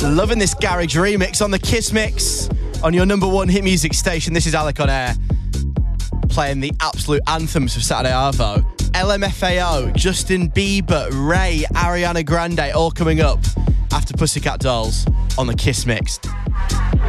Loving this garage remix on the Kiss Mix on your number one hit music station. This is Alec on air, playing the absolute anthems of Saturday Arvo. LMFAO, Justin Bieber, Ray, Ariana Grande, all coming up after Pussycat Dolls on the Kiss Mix.